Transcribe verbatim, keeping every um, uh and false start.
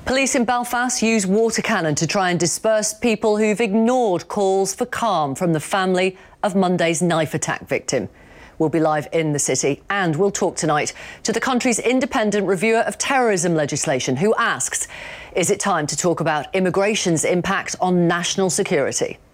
Police in Belfast use water cannon to try and disperse people who've ignored calls for calm from the family of Monday's knife attack victim. We'll be live in the city, and we'll talk tonight to the country's independent reviewer of terrorism legislation, who asks, is it time to talk about immigration's impact on national security?